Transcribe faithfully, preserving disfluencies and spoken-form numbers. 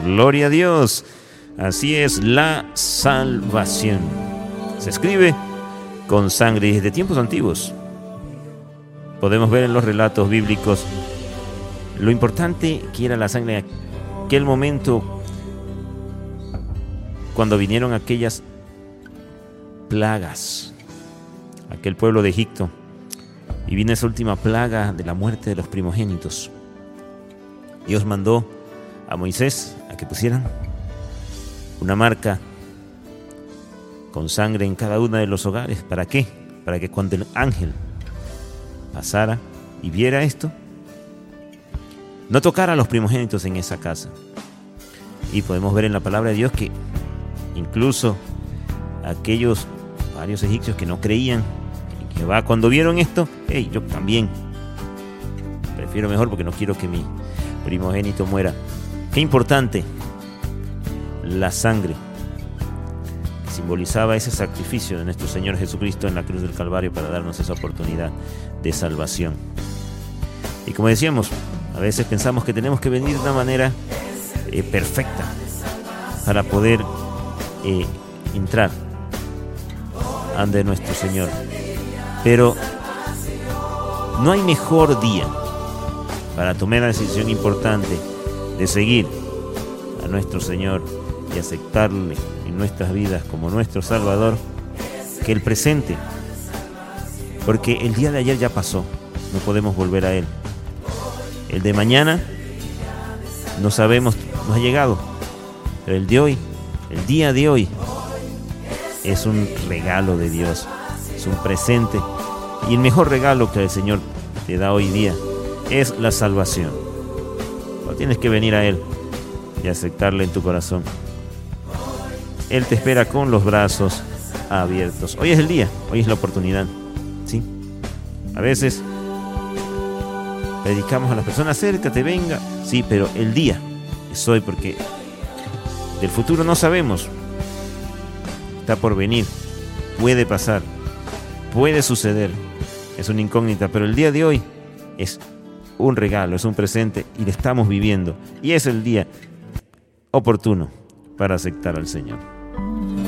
Gloria a Dios. Así es la salvación. Se escribe con sangre desde tiempos antiguos. Podemos ver en los relatos bíblicos lo importante que era la sangre en aquel momento cuando vinieron aquellas plagas, aquel pueblo de Egipto, y vino esa última plaga de la muerte de los primogénitos. Dios mandó a Moisés a que pusieran una marca con sangre en cada uno de los hogares. ¿Para qué? Para que cuando el ángel pasara y viera esto, no tocara a los primogénitos en esa casa. Y podemos ver en la palabra de Dios que incluso aquellos varios egipcios que no creían en Jehová, cuando vieron esto, hey, yo también prefiero mejor porque no quiero que mi primogénito muera. Qué importante la sangre que simbolizaba ese sacrificio de nuestro Señor Jesucristo en la cruz del Calvario para darnos esa oportunidad de salvación. Y como decíamos, a veces pensamos que tenemos que venir de una manera eh, perfecta para poder eh, entrar ante nuestro Señor. Pero no hay mejor día para tomar la decisión importante de seguir a nuestro Señor y aceptarle en nuestras vidas como nuestro Salvador que el presente, porque el día de ayer ya pasó, no podemos volver a Él. El de mañana no sabemos, no ha llegado, pero el de hoy, el día de hoy, es un regalo de Dios, es un presente, y el mejor regalo que el Señor te da hoy día es la salvación. No tienes que venir a Él y aceptarle en tu corazón. Él te espera con los brazos abiertos. Hoy es el día, hoy es la oportunidad, ¿sí? A veces predicamos a las personas, acércate, venga, sí, pero el día es hoy, porque del futuro no sabemos. Está por venir, puede pasar, puede suceder, es una incógnita, pero el día de hoy es un regalo, es un presente y lo estamos viviendo, y es el día oportuno para aceptar al Señor.